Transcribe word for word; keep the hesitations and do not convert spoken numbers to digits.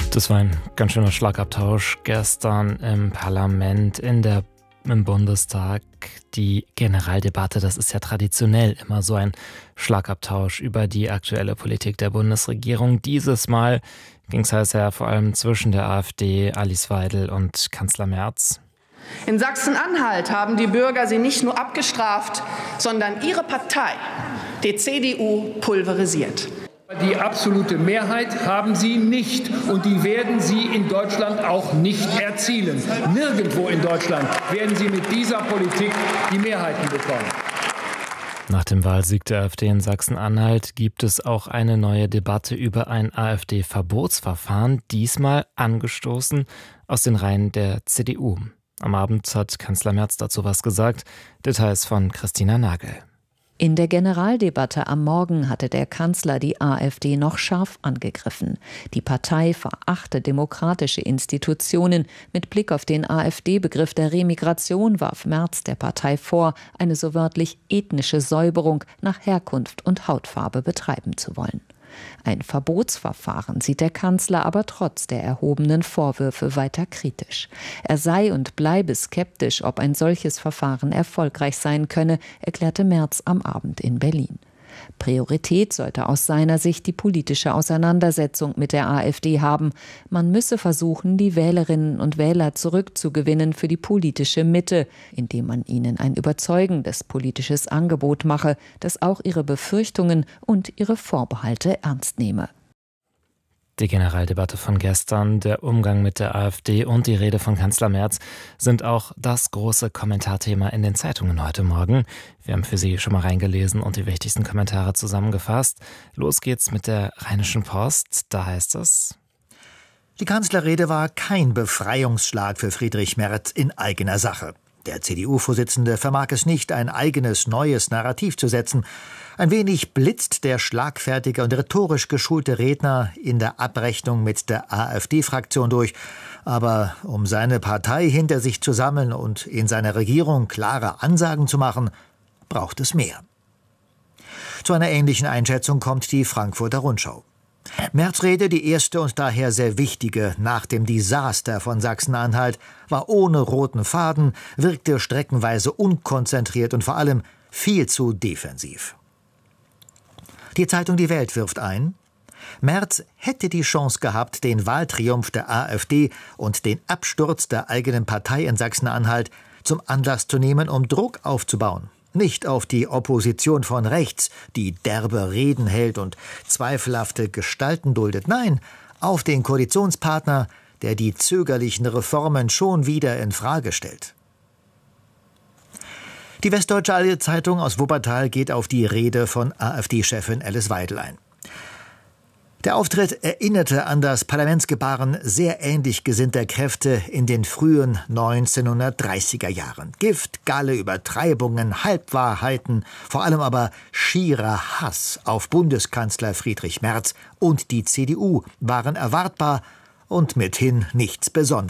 Das war ein ganz schöner Schlagabtausch gestern im Parlament, in der, im Bundestag. Die Generaldebatte, das ist ja traditionell immer so ein Schlagabtausch über die aktuelle Politik der Bundesregierung. Dieses Mal ging es also ja vor allem zwischen der AfD, Alice Weidel und Kanzler Merz. In Sachsen-Anhalt haben die Bürger sie nicht nur abgestraft, sondern ihre Partei, die C D U, pulverisiert. Die absolute Mehrheit haben sie nicht und die werden sie in Deutschland auch nicht erzielen. Nirgendwo in Deutschland werden sie mit dieser Politik die Mehrheiten bekommen. Nach dem Wahlsieg der AfD in Sachsen-Anhalt gibt es auch eine neue Debatte über ein AfD-Verbotsverfahren, diesmal angestoßen aus den Reihen der C D U. Am Abend hat Kanzler Merz dazu was gesagt. Details von Christina Nagel. In der Generaldebatte am Morgen hatte der Kanzler die AfD noch scharf angegriffen. Die Partei verachte demokratische Institutionen. Mit Blick auf den AfD-Begriff der Remigration warf Merz der Partei vor, eine so wörtlich ethnische Säuberung nach Herkunft und Hautfarbe betreiben zu wollen. Ein Verbotsverfahren sieht der Kanzler aber trotz der erhobenen Vorwürfe weiter kritisch. Er sei und bleibe skeptisch, ob ein solches Verfahren erfolgreich sein könne, erklärte Merz am Abend in Berlin. Priorität sollte aus seiner Sicht die politische Auseinandersetzung mit der AfD haben. Man müsse versuchen, die Wählerinnen und Wähler zurückzugewinnen für die politische Mitte, indem man ihnen ein überzeugendes politisches Angebot mache, das auch ihre Befürchtungen und ihre Vorbehalte ernst nehme. Die Generaldebatte von gestern, der Umgang mit der AfD und die Rede von Kanzler Merz sind auch das große Kommentarthema in den Zeitungen heute Morgen. Wir haben für Sie schon mal reingelesen und die wichtigsten Kommentare zusammengefasst. Los geht's mit der Rheinischen Post. Da heißt es: Die Kanzlerrede war kein Befreiungsschlag für Friedrich Merz in eigener Sache. Der C D U-Vorsitzende vermag es nicht, ein eigenes, neues Narrativ zu setzen. Ein wenig blitzt der schlagfertige und rhetorisch geschulte Redner in der Abrechnung mit der AfD-Fraktion durch. Aber um seine Partei hinter sich zu sammeln und in seiner Regierung klare Ansagen zu machen, braucht es mehr. Zu einer ähnlichen Einschätzung kommt die Frankfurter Rundschau. Merz' Rede, die erste und daher sehr wichtige nach dem Desaster von Sachsen-Anhalt, war ohne roten Faden, wirkte streckenweise unkonzentriert und vor allem viel zu defensiv. Die Zeitung Die Welt wirft ein: Merz hätte die Chance gehabt, den Wahltriumph der AfD und den Absturz der eigenen Partei in Sachsen-Anhalt zum Anlass zu nehmen, um Druck aufzubauen. Nicht auf die Opposition von rechts, die derbe Reden hält und zweifelhafte Gestalten duldet. Nein, auf den Koalitionspartner, der die zögerlichen Reformen schon wieder in Frage stellt. Die Westdeutsche Allzeitung aus Wuppertal geht auf die Rede von AfD-Chefin Alice Weidel ein. Der Auftritt erinnerte an das Parlamentsgebaren sehr ähnlich gesinnter Kräfte in den frühen neunzehnhundertdreißiger Jahren. Gift, Galle, Übertreibungen, Halbwahrheiten, vor allem aber schierer Hass auf Bundeskanzler Friedrich Merz und die C D U waren erwartbar und mithin nichts Besonderes.